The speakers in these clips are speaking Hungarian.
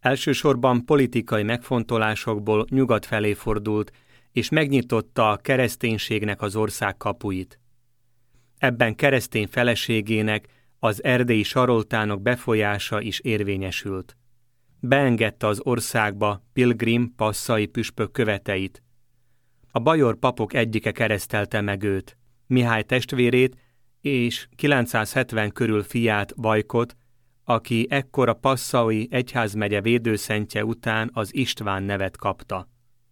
Elsősorban politikai megfontolásokból nyugat felé fordult, és megnyitotta a kereszténységnek az ország kapuit. Ebben keresztény feleségének, az erdélyi Saroltának befolyása is érvényesült. Beengedte az országba Pilgrim Passai püspök követeit. A bajor papok egyike keresztelte meg őt, Mihály testvérét és 970 körül fiát, Vajkot, aki ekkor a Passai egyházmegye védőszentje után az István nevet kapta.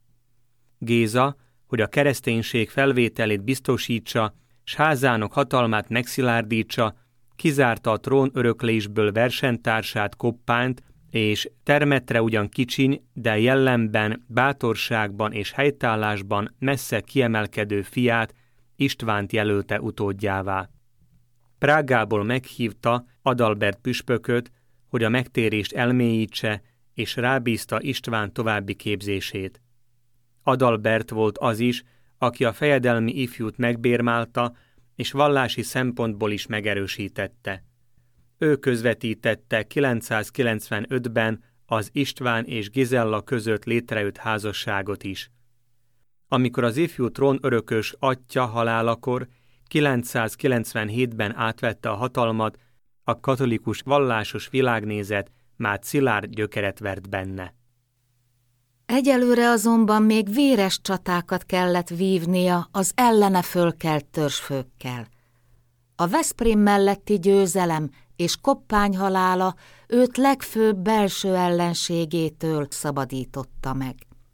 Géza, hogy a kereszténység felvételét biztosítsa, s házának hatalmát megszilárdítsa, kizárta a trónöröklésből versenytársát, Koppányt, és termetre ugyan kicsiny, de jellemben, bátorságban és helytállásban messze kiemelkedő fiát, Istvánt jelölte utódjává. Prágából meghívta Adalbert püspököt, hogy a megtérést elmélyítse, és rábízta István további képzését. Adalbert volt az is, aki a fejedelmi ifjút megbérmálta, és vallási szempontból is megerősítette. Ő közvetítette 995-ben az István és Gizella között létrejött házasságot is. Amikor az ifjú trónörökös atyja halálakor 997-ben átvette a hatalmat, a katolikus vallásos világnézet már szilárd gyökeret vert benne. Egyelőre azonban még véres csatákat kellett vívnia az ellene fölkelt törzsfőkkel. A Veszprém melletti győzelem és Koppány halála őt legfőbb belső ellenségétől szabadította meg.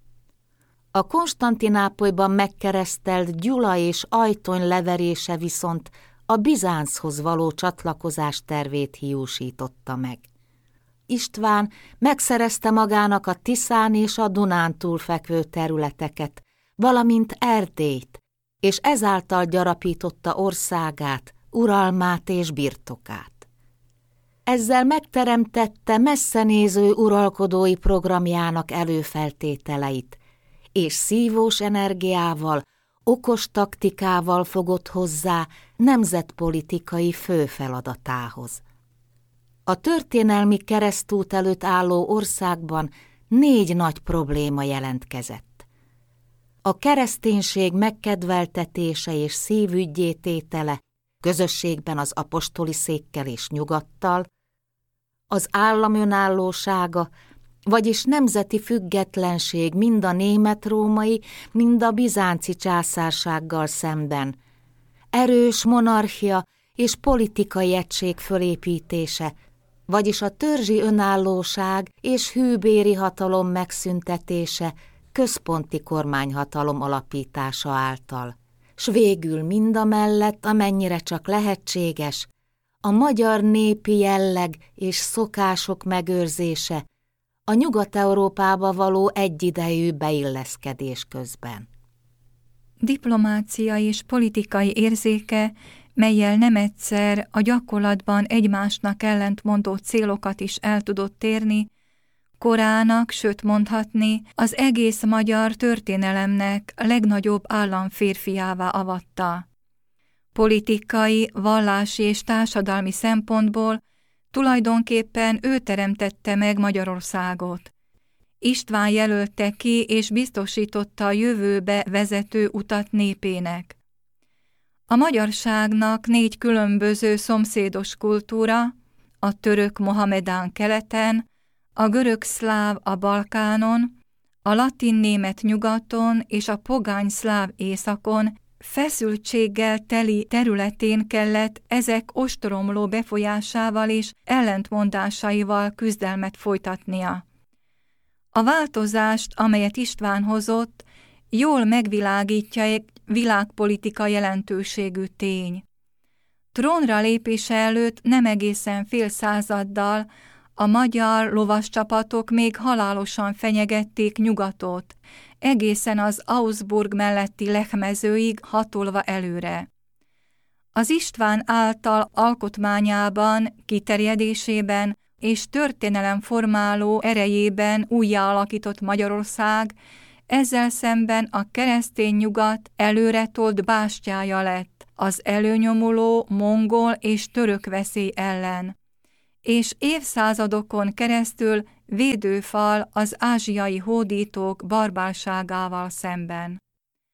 A Konstantinápolyban megkeresztelt Gyula és Ajtony leverése viszont a Bizánchoz való csatlakozás tervét hiúsította meg. István megszerezte magának a Tiszán és a Dunántúl fekvő területeket, valamint Erdélyt, és ezáltal gyarapította országát, uralmát és birtokát. Ezzel megteremtette messzenéző uralkodói programjának előfeltételeit, és szívós energiával, okos taktikával fogott hozzá nemzetpolitikai főfeladatához. A történelmi keresztút előtt álló országban 4 nagy probléma jelentkezett. A kereszténység megkedveltetése és szívüggyé tétele, közösségben az apostoli székkel és nyugattal, az állam önállósága, vagyis nemzeti függetlenség mind a német-római, mind a bizánci császársággal szemben, erős monarchia és politikai egység fölépítése, vagyis a törzsi önállóság és hűbéri hatalom megszüntetése központi kormányhatalom alapítása által, s végül mindamellett, amennyire csak lehetséges, a magyar népi jelleg és szokások megőrzése a Nyugat-Európába való egyidejű beilleszkedés közben. Diplomáciai és politikai érzéke, mellyel nem egyszer a gyakorlatban egymásnak ellentmondó célokat is el tudott érni, korának, sőt mondhatni, az egész magyar történelemnek legnagyobb államférfiává avatta. Politikai, vallási és társadalmi szempontból tulajdonképpen ő teremtette meg Magyarországot. István jelölte ki és biztosította a jövőbe vezető utat népének. A magyarságnak 4 különböző szomszédos kultúra, a török mohamedán keleten, a görög-szláv a Balkánon, a latin-német nyugaton és a pogány-szláv északon feszültséggel teli területén kellett ezek ostromló befolyásával és ellentmondásaival küzdelmet folytatnia. A változást, amelyet István hozott, jól megvilágítja egy világpolitika jelentőségű tény. Trónra lépése előtt nem egészen fél századdal a magyar lovascsapatok még halálosan fenyegették nyugatot, egészen az Augsburg melletti Lech-mezőig hatolva előre. Az István által alkotmányában, kiterjedésében és történelemformáló erejében újjáalakított Magyarország ezzel szemben a keresztény nyugat előretolt bástyája lett az előnyomuló mongol és török veszély ellen, és évszázadokon keresztül védőfal az ázsiai hódítók barbárságával szemben.